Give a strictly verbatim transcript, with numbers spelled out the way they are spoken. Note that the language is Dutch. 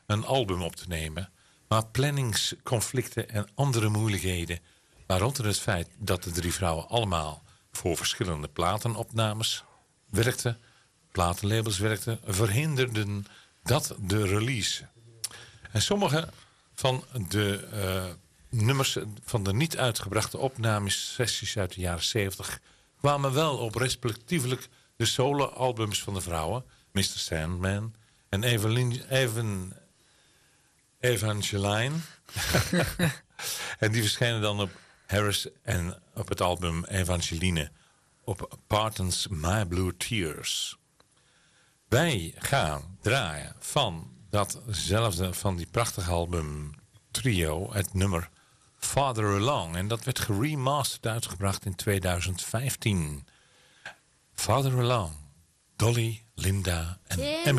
een album op te nemen. Maar planningsconflicten en andere moeilijkheden, waaronder het feit dat de drie vrouwen allemaal voor verschillende platenopnames werkten, platenlabels werkten, verhinderden dat de release. En sommige van de uh, nummers van de niet uitgebrachte opnamesessies uit de jaren zeventig kwamen wel op respectievelijk de solo-albums van de vrouwen, mister Sandman en Evelyn, Evan, Evangeline. En die verschenen dan op Harris en op het album Evangeline op Parton's My Blue Tears. Wij gaan draaien van datzelfde, van die prachtige album trio, het nummer Farther Along. En dat werd geremasterd uitgebracht in twintig vijftien. Farther Along, Dolly, Linda en Emily.